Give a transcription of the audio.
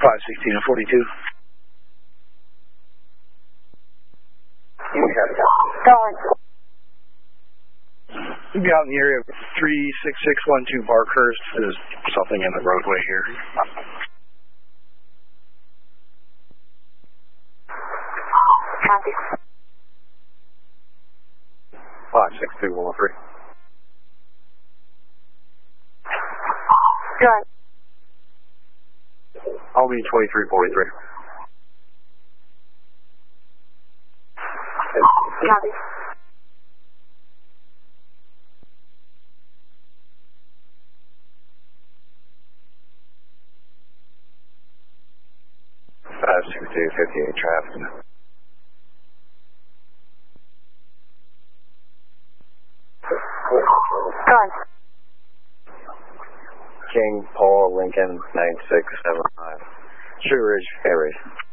516 and 42. You'll be out in the area of 36612 Barkhurst. There's something in the roadway here. Copy. 56213. Good. I'll be 2343. Copy. Traffic. Good. King Paul Lincoln 9675. True Ridge, Aries.